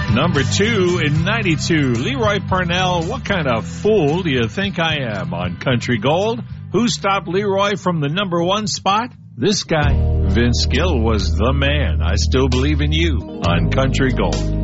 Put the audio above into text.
Number 2 in 92, Leroy Parnell, What Kind of Fool Do You Think I Am? On Country Gold. Who stopped Leroy from the number 1 spot? This guy. Vince Gill was the man. I Still Believe in You on Country Gold.